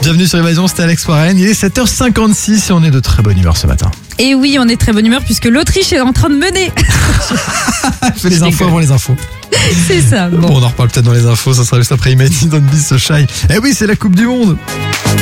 Bienvenue sur Évasion, c'était Alex Warren. Il est 7h56 et on est de très bonne humeur ce matin. Et oui, on est de très bonne humeur puisque l'Autriche est en train de mener. Fais les infos avant les infos. C'est ça. Bon, on en reparle peut-être dans les infos, ça sera juste après Imagine Don't Be So Shy. Eh oui, c'est la Coupe du Monde.